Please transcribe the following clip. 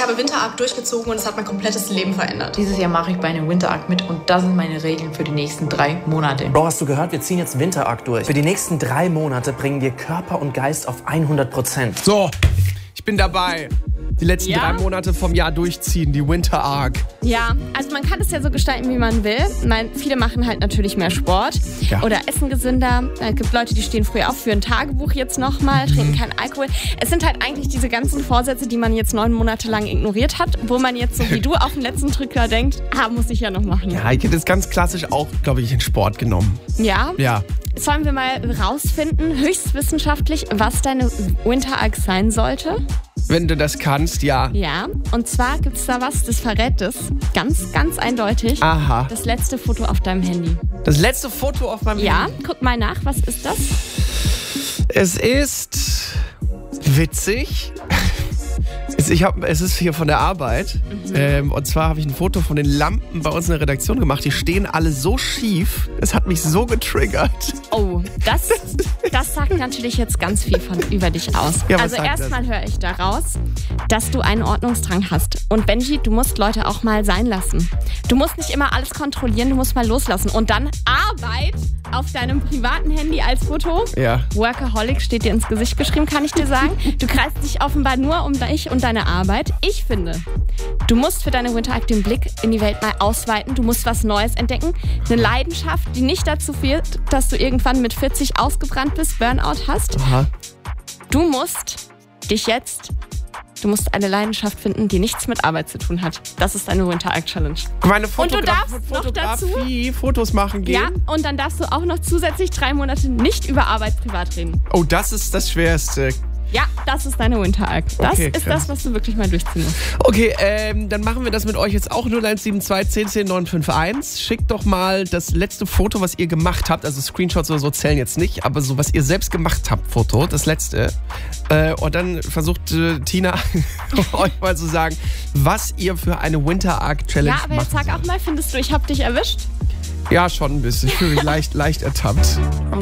habe Winter Arc durchgezogen und es hat mein komplettes Leben verändert. Dieses Jahr mache ich bei einem Winter Arc mit und das sind meine Regeln für die nächsten 3 Monate. Bro, hast du gehört? Wir ziehen jetzt Winter Arc durch. Für die nächsten 3 Monate bringen wir Körper und Geist auf 100%. So, ich bin dabei. Die letzten 3 Monate vom Jahr durchziehen, die Winter Arc. Ja, also man kann es ja so gestalten, wie man will. Viele machen halt natürlich mehr Sport oder essen gesünder. Es gibt Leute, die stehen früh auf für ein Tagebuch jetzt nochmal, trinken keinen Alkohol. Es sind halt eigentlich diese ganzen Vorsätze, die man jetzt 9 Monate lang ignoriert hat, wo man jetzt so wie du auf den letzten Drücker denkt, muss ich ja noch machen. Ja, ich hätte es ganz klassisch auch, glaube ich, in Sport genommen. Ja? Ja. Sollen wir mal rausfinden, höchstwissenschaftlich, was deine Winter Arc sein sollte? Wenn du das kannst, ja. Ja, und zwar gibt es da was, das verrät es ganz, ganz eindeutig. Aha. Das letzte Foto auf deinem Handy. Das letzte Foto auf meinem Handy? Ja, guck mal nach, was ist das? Es ist witzig. Es ist hier von der Arbeit. Und zwar habe ich ein Foto von den Lampen bei uns in der Redaktion gemacht. Die stehen alle so schief. Es hat mich so getriggert. Oh, das sagt natürlich jetzt ganz viel über dich aus. Ja, also erstmal höre ich daraus, dass du einen Ordnungsdrang hast. Und Benji, du musst Leute auch mal sein lassen. Du musst nicht immer alles kontrollieren, du musst mal loslassen. Und dann Arbeit auf deinem privaten Handy als Foto. Ja. Workaholic steht dir ins Gesicht geschrieben, kann ich dir sagen. Du kreist dich offenbar nur um dich und deine Arbeit. Ich finde, du musst für deine Winter Arc den Blick in die Welt mal ausweiten. Du musst was Neues entdecken. Eine Leidenschaft, die nicht dazu führt, dass du irgendwann mit 40 ausgebrannt bist, Burnout hast. Aha. Du musst eine Leidenschaft finden, die nichts mit Arbeit zu tun hat. Das ist deine Winter Arc Challenge. Meine und du darfst noch dazu Fotos machen gehen. Ja, und dann darfst du auch noch zusätzlich 3 Monate nicht über Arbeit privat reden. Oh, das ist das Schwerste. Ja, das ist deine Winter Arc. Das Okay, ist krass. das, was du wirklich mal durchziehen musst. Okay, dann machen wir das mit euch jetzt auch. 0172 10 10 951. Schickt doch mal das letzte Foto, was ihr gemacht habt. Also Screenshots oder so zählen jetzt nicht, aber so, was ihr selbst gemacht habt, Foto, das letzte. Und dann versucht Tina euch mal zu sagen, was ihr für eine Winter Arc Challenge macht. Ja, aber jetzt sag auch mal, findest du, ich hab dich erwischt? Ja, schon ein bisschen. Ich fühle mich leicht ertappt.